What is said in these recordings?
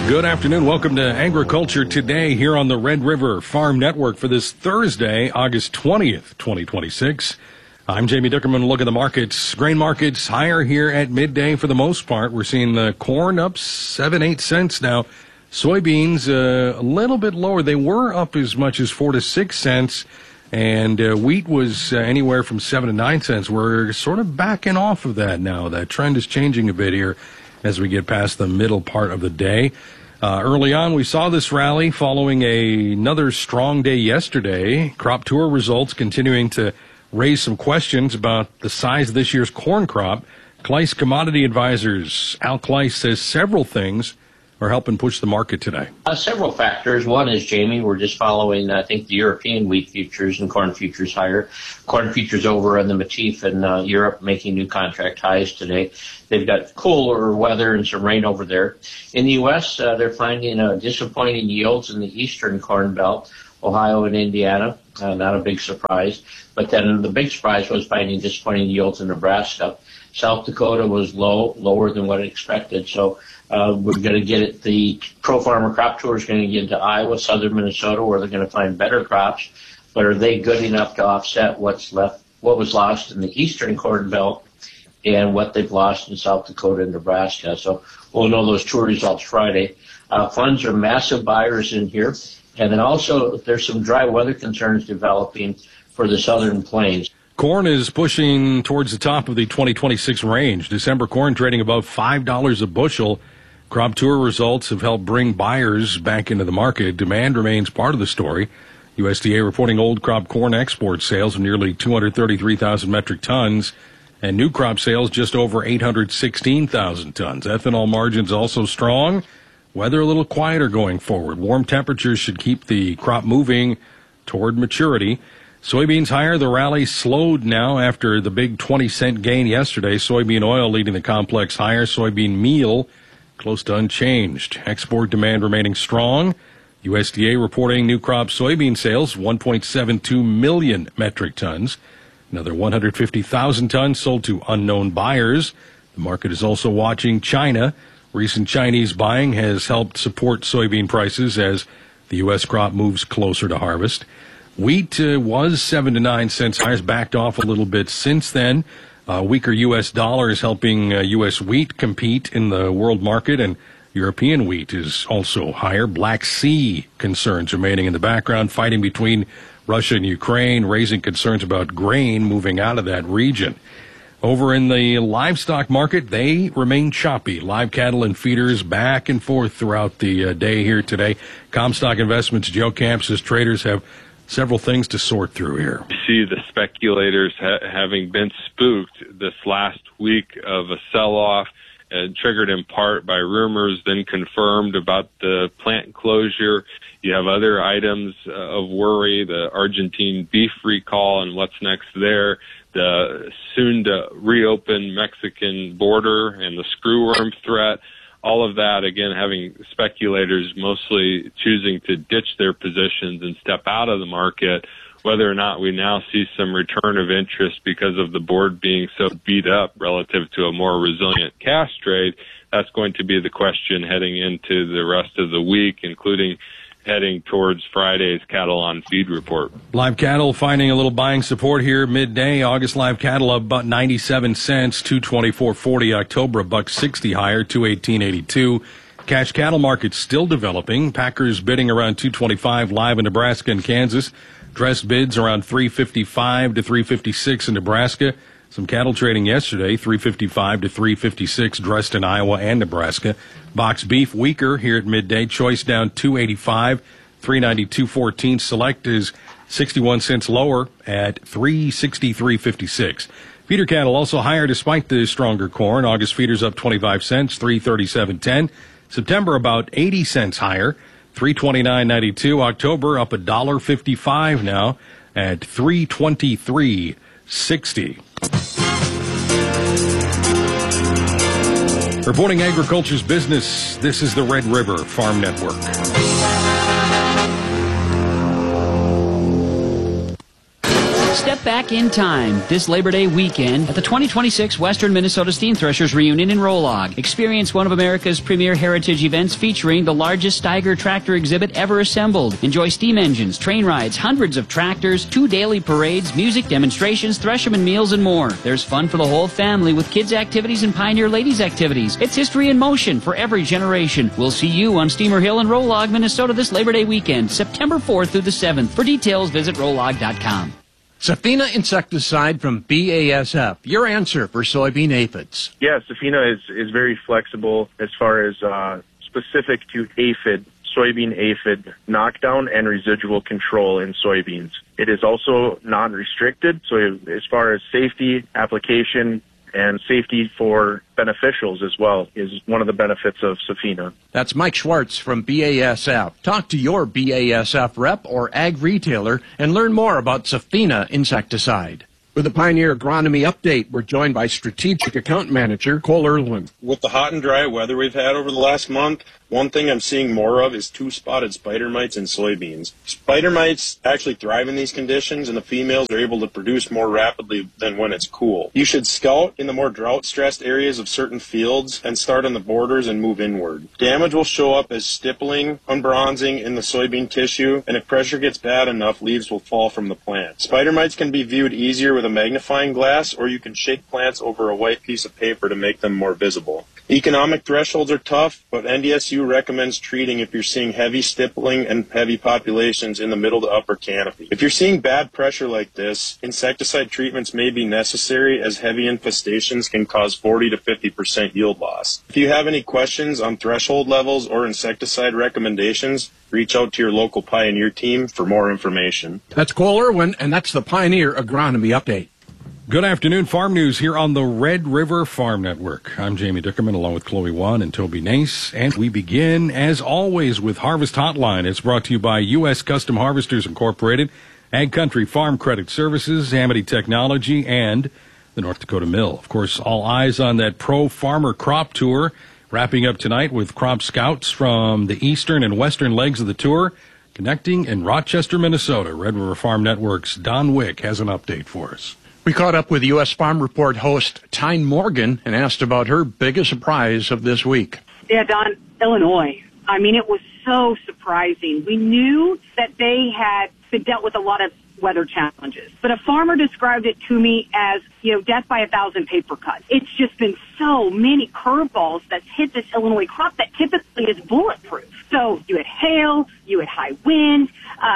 Good afternoon. Welcome to Agriculture Today here on the Red River Farm Network for this Thursday, August 20th, 2026. I'm Jamie Dickerman. Look at the markets. Grain markets higher here at midday for the most part. We're seeing the corn up 7-8 cents now. Soybeans a little bit lower. They were up as much as 4 to 6 cents. And wheat was anywhere from 7 to 9 cents. We're sort of backing off of that now. That trend is changing a bit here as we get past the middle part of the day. Early on, we saw this rally following another strong day yesterday. Crop tour results continuing to raise some questions about the size of this year's corn crop. Kleiss Commodity Advisors, Al Kleiss, says several things are helping push the market today. Several factors. One is, Jamie, we're just following, I think, the European wheat futures and corn futures higher. Corn futures over on the Matif in Europe making new contract highs today. They've got cooler weather and some rain over there. In the U.S., they're finding disappointing yields in the eastern corn belt, Ohio and Indiana. Not a big surprise. But then the big surprise was finding disappointing yields in Nebraska. South Dakota was lower than what expected. So we're going to get it. The Pro Farmer Crop Tour is going to get into Iowa, southern Minnesota, where they're going to find better crops. But are they good enough to offset what was lost in the eastern corn belt and what they've lost in South Dakota and Nebraska? So we'll know those tour results Friday. Funds are massive buyers in here. And then also there's some dry weather concerns developing for the southern plains. Corn is pushing towards the top of the 2026 range. December corn trading above $5 a bushel. Crop tour results have helped bring buyers back into the market. Demand remains part of the story. USDA reporting old crop corn export sales of nearly 233,000 metric tons and new crop sales just over 816,000 tons. Ethanol margins also strong. Weather a little quieter going forward. Warm temperatures should keep the crop moving toward maturity. Soybeans higher. The rally slowed now after the big 20-cent gain yesterday. Soybean oil leading the complex higher. Soybean meal close to unchanged. Export demand remaining strong. USDA reporting new crop soybean sales 1.72 million metric tons. Another 150,000 tons sold to unknown buyers. The market is also watching China. Recent Chinese buying has helped support soybean prices as the U.S. crop moves closer to harvest. Wheat was 7 to 9 cents higher, backed off a little bit since then. Weaker U.S. dollar is helping U.S. wheat compete in the world market, and European wheat is also higher. Black Sea concerns remaining in the background, fighting between Russia and Ukraine, raising concerns about grain moving out of that region. Over in the livestock market, they remain choppy. Live cattle and feeders back and forth throughout the day here today. Comstock Investments, Joe Camp says traders have several things to sort through here. You see the speculators having been spooked this last week of a sell-off, triggered in part by rumors, then confirmed about the plant closure. You have other items of worry, the Argentine beef recall and what's next there, the soon-to-reopen Mexican border and the screwworm threat. All of that, again, having speculators mostly choosing to ditch their positions and step out of the market. Whether or not we now see some return of interest because of the board being so beat up relative to a more resilient cash trade, that's going to be the question heading into the rest of the week, including heading towards Friday's cattle on feed report. Live cattle finding a little buying support here midday. August live cattle up about 97 cents, 224.40. October $1.60 higher, 218.82. Cash cattle market still developing. Packers bidding around 225 live in Nebraska and Kansas. Dressed bids around 355 to 356 in Nebraska. Some cattle trading yesterday, 355 to 356 dressed in Iowa and Nebraska. Box beef weaker here at midday. Choice down 285, 392.14. Select is 61 cents lower at 363.56. Feeder cattle also higher despite the stronger corn. August feeders up 25 cents, 337.10. September about 80 cents higher, 329.92. October up $1.55 now at 323.60. Reporting agriculture's business, this is the Red River Farm Network. Step back in time this Labor Day weekend at the 2026 Western Minnesota Steam Threshers Reunion in Rolog. Experience one of America's premier heritage events featuring the largest Steiger tractor exhibit ever assembled. Enjoy steam engines, train rides, hundreds of tractors, 2 daily parades, music demonstrations, Thresherman meals, and more. There's fun for the whole family with kids' activities and Pioneer Ladies activities. It's history in motion for every generation. We'll see you on Steamer Hill in Rolog, Minnesota this Labor Day weekend, September 4th through the 7th. For details, visit rolog.com. Safina insecticide from BASF, your answer for soybean aphids. Yeah, Safina is very flexible as far as specific to aphid, soybean aphid knockdown and residual control in soybeans. It is also non-restricted, so as far as safety, application, and safety for beneficials as well is one of the benefits of Safina. That's Mike Schwartz from BASF. Talk to your BASF rep or ag retailer and learn more about Safina insecticide. With the Pioneer Agronomy Update, we're joined by Strategic Account Manager Cole Irwin. With the hot and dry weather we've had over the last month, one thing I'm seeing more of is 2-spotted spider mites in soybeans. Spider mites actually thrive in these conditions, and the females are able to produce more rapidly than when it's cool. You should scout in the more drought-stressed areas of certain fields and start on the borders and move inward. Damage will show up as stippling, unbronzing in the soybean tissue, and if pressure gets bad enough, leaves will fall from the plant. Spider mites can be viewed easier with a magnifying glass, or you can shake plants over a white piece of paper to make them more visible. Economic thresholds are tough, but NDSU recommends treating if you're seeing heavy stippling and heavy populations in the middle to upper canopy. If you're seeing bad pressure like this, insecticide treatments may be necessary as heavy infestations can cause 40 to 50% yield loss. If you have any questions on threshold levels or insecticide recommendations, reach out to your local Pioneer team for more information. That's Cole Irwin, and that's the Pioneer Agronomy Update. Good afternoon. Farm News here on the Red River Farm Network. I'm Jamie Dickerman along with Chloe Wan and Toby Nace. And we begin, as always, with Harvest Hotline. It's brought to you by U.S. Custom Harvesters Incorporated, Ag Country Farm Credit Services, Amity Technology, and the North Dakota Mill. Of course, all eyes on that Pro Farmer Crop Tour, wrapping up tonight with crop scouts from the eastern and western legs of the tour, connecting in Rochester, Minnesota. Red River Farm Network's Don Wick has an update for us. We caught up with U.S. Farm Report host Tyne Morgan and asked about her biggest surprise of this week. Yeah, Don, Illinois. I mean, it was so surprising. We knew that they had been dealt with a lot of weather challenges, but a farmer described it to me as, death by 1,000 paper cuts. It's just been so many curveballs that's hit this Illinois crop that typically is bulletproof. So you had hail, you had high wind,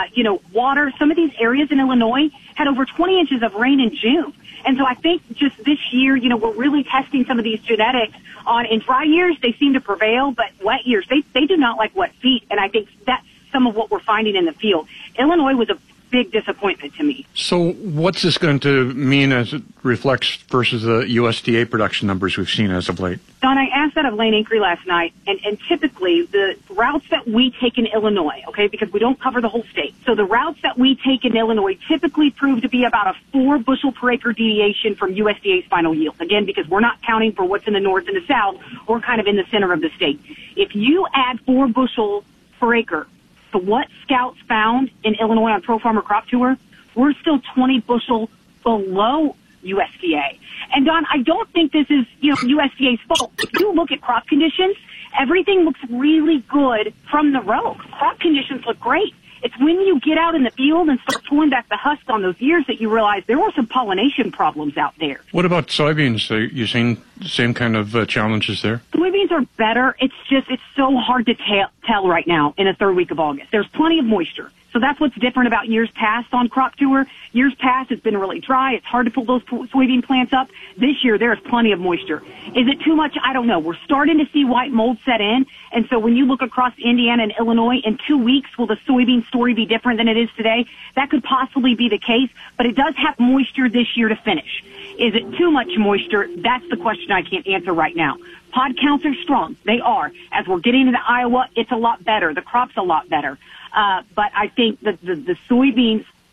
water. Some of these areas in Illinois had over 20 inches of rain in June. And so I think just this year, we're really testing some of these genetics on, in dry years, they seem to prevail, but wet years, they do not like wet feet. And I think that's some of what we're finding in the field. Illinois was a big disappointment to me. So what's this going to mean as it reflects versus the USDA production numbers we've seen as of late? Don, I asked that of Lane Inkrey last night, and typically the routes that we take in Illinois, okay, because we don't cover the whole state. So the routes that we take in Illinois typically prove to be about a 4 bushel per acre deviation from USDA's final yield. Again, because we're not counting for what's in the north and the south, we're kind of in the center of the state. If you add 4 bushel per acre to what scouts found in Illinois on Pro Farmer Crop Tour, we're still 20 bushel below USDA. And Don, I don't think this is, USDA's fault. If you look at crop conditions, everything looks really good from the row. Crop conditions look great. It's when you get out in the field and start pulling back the husk on those ears that you realize there were some pollination problems out there. What about soybeans? Are you seeing the same kind of challenges there? Soybeans are better. It's so hard to tell right now in the third week of August. There's plenty of moisture. So that's what's different about years past on Crop Tour. Years past, it's been really dry. It's hard to pull those soybean plants up. This year, there's plenty of moisture. Is it too much? I don't know. We're starting to see white mold set in. And so when you look across Indiana and Illinois, in 2 weeks, will the soybean story be different than it is today? That could possibly be the case, but it does have moisture this year to finish. Is it too much moisture? That's the question I can't answer right now. Pod counts are strong. They are. As we're getting into Iowa, it's a lot better. The crop's a lot better. But I think that the soybeans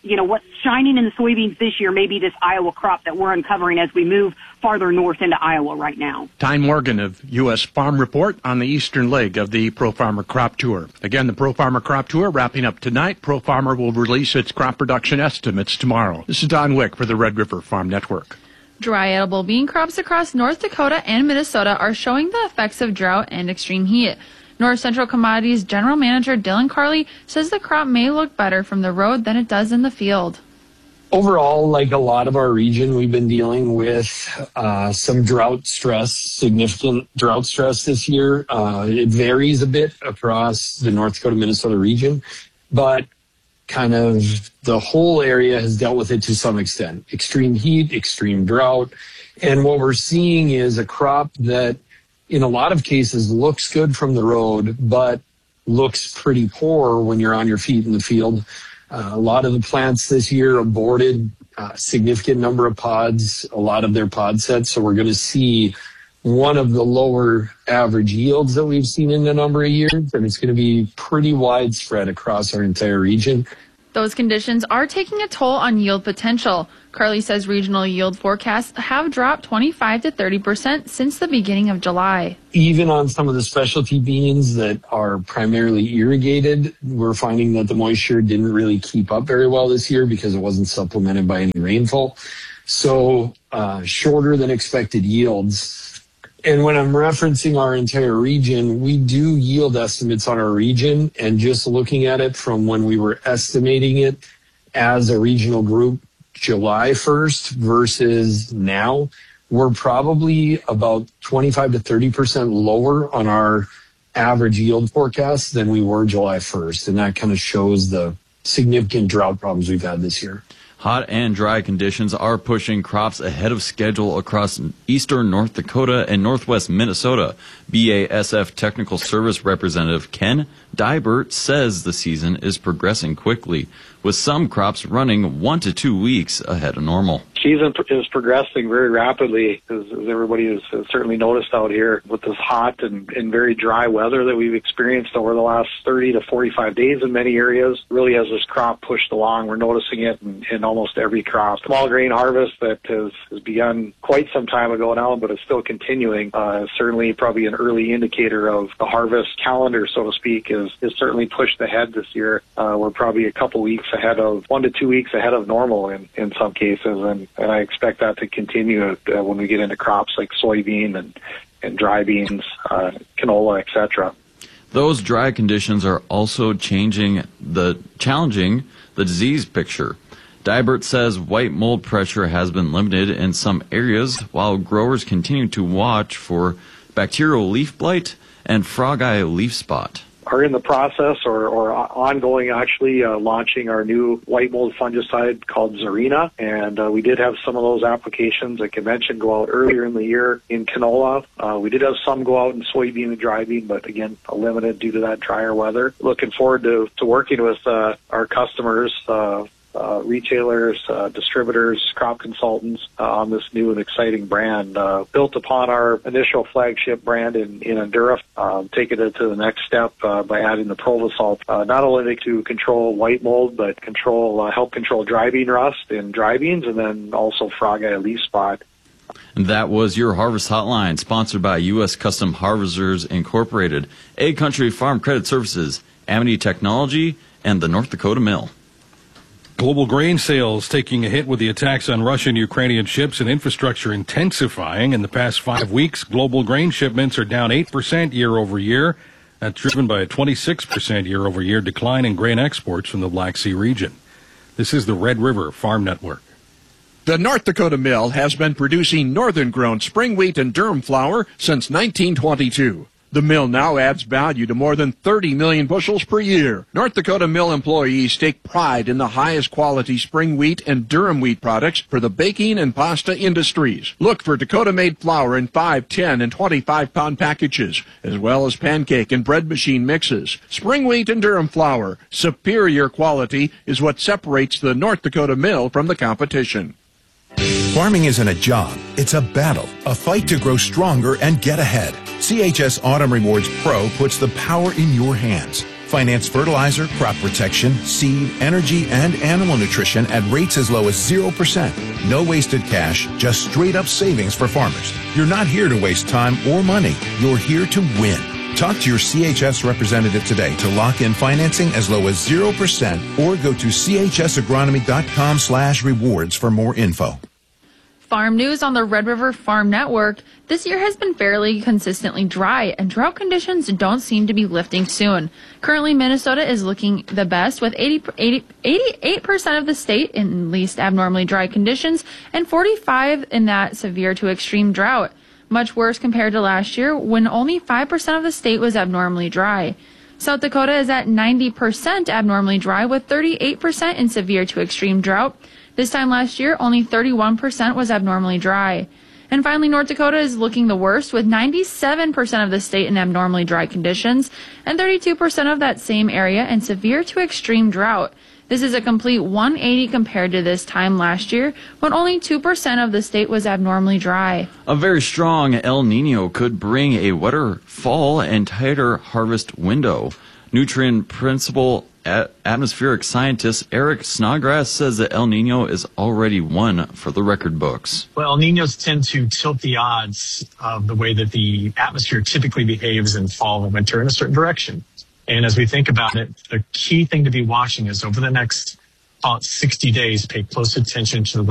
what's shining in the soybeans this year may be this Iowa crop that we're uncovering as we move farther north into Iowa right now. Ty Morgan of U.S. Farm Report on the eastern leg of the Pro Farmer Crop Tour. Again, the Pro Farmer Crop Tour wrapping up tonight. Pro Farmer will release its crop production estimates tomorrow. This is Don Wick for the Red River Farm Network. Dry edible bean crops across North Dakota and Minnesota are showing the effects of drought and extreme heat. North Central Commodities General Manager Dylan Carley says the crop may look better from the road than it does in the field. Overall, like a lot of our region, we've been dealing with some drought stress, significant drought stress this year. It varies a bit across the North Dakota, Minnesota region, but kind of the whole area has dealt with it to some extent. Extreme heat, extreme drought. And what we're seeing is a crop that in a lot of cases looks good from the road, but looks pretty poor when you're on your feet in the field. A lot of the plants this year aborted a significant number of pods, a lot of their pod sets. So we're going to see one of the lower average yields that we've seen in a number of years, and it's going to be pretty widespread across our entire region. Those conditions are taking a toll on yield potential. Carley says regional yield forecasts have dropped 25 to 30% since the beginning of July. Even on some of the specialty beans that are primarily irrigated, we're finding that the moisture didn't really keep up very well this year because it wasn't supplemented by any rainfall. So shorter than expected yields. And when I'm referencing our entire region, we do yield estimates on our region, and just looking at it from when we were estimating it as a regional group July 1st versus now, we're probably about 25 to 30% lower on our average yield forecast than we were July 1st. And that kind of shows the significant drought problems we've had this year. Hot and dry conditions are pushing crops ahead of schedule across eastern North Dakota and northwest Minnesota. BASF Technical Service Representative Ken Dybert says the season is progressing quickly, with some crops running 1 to 2 weeks ahead of normal. Season is progressing very rapidly, as everybody has certainly noticed out here with this hot and very dry weather that we've experienced over the last 30 to 45 days in many areas. Really, as this crop pushed along, we're noticing it in almost every crop. Small grain harvest that has begun quite some time ago now, but it's still continuing. Certainly probably an early indicator of the harvest calendar, so to speak, is certainly pushed ahead this year. We're probably a couple weeks ahead of 1 to 2 weeks ahead of normal in some cases, and I expect that to continue when we get into crops like soybean and dry beans, canola, etc. Those dry conditions are also challenging the disease picture. Dybert says white mold pressure has been limited in some areas, while growers continue to watch for bacterial leaf blight and frog eye leaf spot. Are in the process or ongoing actually launching our new white mold fungicide called Zarina, and we did have some of those applications, like I mentioned, go out earlier in the year in canola. We did have some go out in soybean and dry bean, but again, limited due to that drier weather. Looking forward to working with our customers, retailers, distributors, crop consultants on this new and exciting brand built upon our initial flagship brand in Endura. Taking it to the next step by adding the Provosol, not only to control white mold, but help control dry bean rust in dry beans, and then also frog eye leaf spot. And that was your Harvest Hotline, sponsored by U.S. Custom Harvesters Incorporated, Ag Country Farm Credit Services, Amity Technology, and the North Dakota Mill. Global grain sales taking a hit with the attacks on Russian Ukrainian ships and infrastructure intensifying. In the past 5 weeks, global grain shipments are down 8% year over year. That's driven by a 26% year over year decline in grain exports from the Black Sea region. This is the Red River Farm Network. The North Dakota Mill has been producing northern-grown spring wheat and durum flour since 1922. The mill now adds value to more than 30 million bushels per year. North Dakota Mill employees take pride in the highest quality spring wheat and durum wheat products for the baking and pasta industries. Look for Dakota-made flour in 5, 10, and 25-pound packages, as well as pancake and bread machine mixes. Spring wheat and durum flour, superior quality, is what separates the North Dakota Mill from the competition. Farming isn't a job, it's a battle, a fight to grow stronger and get ahead. CHS Autumn Rewards Pro puts the power in your hands. Finance fertilizer, crop protection, seed, energy, and animal nutrition at rates as low as 0%. No wasted cash, just straight up savings for farmers. You're not here to waste time or money. You're here to win. Talk to your CHS representative today to lock in financing as low as 0% or go to chsagronomy.com/rewards for more info. Farm news on the Red River Farm Network. This year has been fairly consistently dry, and drought conditions don't seem to be lifting soon. Currently, Minnesota is looking the best, with 88% of the state in at least abnormally dry conditions and 45% in that severe to extreme drought. Much worse compared to last year, when only 5% of the state was abnormally dry. South Dakota is at 90% abnormally dry, with 38% in severe to extreme drought. This time last year, only 31% was abnormally dry. And finally, North Dakota is looking the worst, with 97% of the state in abnormally dry conditions and 32% of that same area in severe to extreme drought. This is a complete 180 compared to this time last year, when only 2% of the state was abnormally dry. A very strong El Nino could bring a wetter fall and tighter harvest window. Nutrien principal atmospheric scientist Eric Snodgrass says that El Nino is already one for the record books. Well, El Ninos tend to tilt the odds of the way that the atmosphere typically behaves in fall and winter in a certain direction. And as we think about it, the key thing to be watching is over the next 60 days, pay close attention to the